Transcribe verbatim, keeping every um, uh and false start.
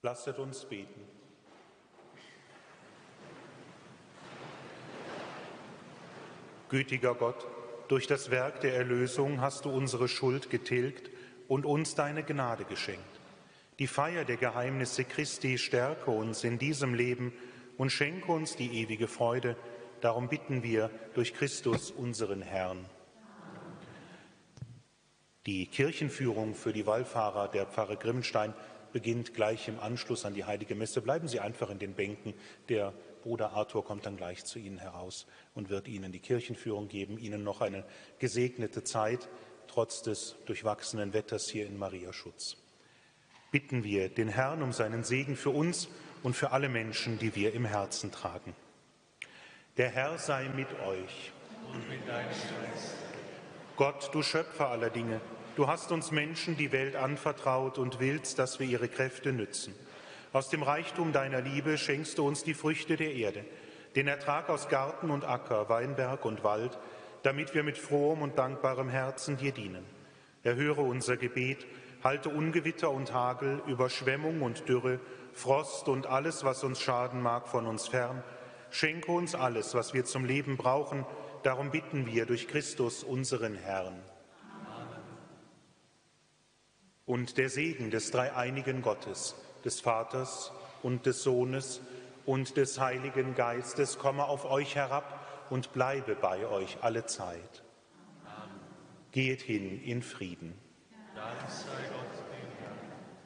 Lasset uns beten. Gütiger Gott, durch das Werk der Erlösung hast du unsere Schuld getilgt und uns deine Gnade geschenkt. Die Feier der Geheimnisse Christi stärke uns in diesem Leben und schenke uns die ewige Freude. Darum bitten wir durch Christus, unseren Herrn. Die Kirchenführung für die Wallfahrer der Pfarre Grimmenstein beginnt gleich im Anschluss an die Heilige Messe. Bleiben Sie einfach in den Bänken. Der Bruder Arthur kommt dann gleich zu Ihnen heraus und wird Ihnen die Kirchenführung geben, Ihnen noch eine gesegnete Zeit, trotz des durchwachsenen Wetters hier in Mariaschutz. Bitten wir den Herrn um seinen Segen für uns und für alle Menschen, die wir im Herzen tragen. Der Herr sei mit euch. Und mit deinem Geist. Gott, du Schöpfer aller Dinge, du hast uns Menschen die Welt anvertraut und willst, dass wir ihre Kräfte nützen. Aus dem Reichtum deiner Liebe schenkst du uns die Früchte der Erde, den Ertrag aus Garten und Acker, Weinberg und Wald, damit wir mit frohem und dankbarem Herzen dir dienen. Erhöre unser Gebet, halte Ungewitter und Hagel, Überschwemmung und Dürre, Frost und alles, was uns schaden mag, von uns fern. Schenke uns alles, was wir zum Leben brauchen. Darum bitten wir durch Christus, unseren Herrn. Amen. Und der Segen des dreieinigen Gottes, des Vaters und des Sohnes und des Heiligen Geistes komme auf euch herab und bleibe bei euch alle Zeit. Amen. Geht hin in Frieden. Dank sei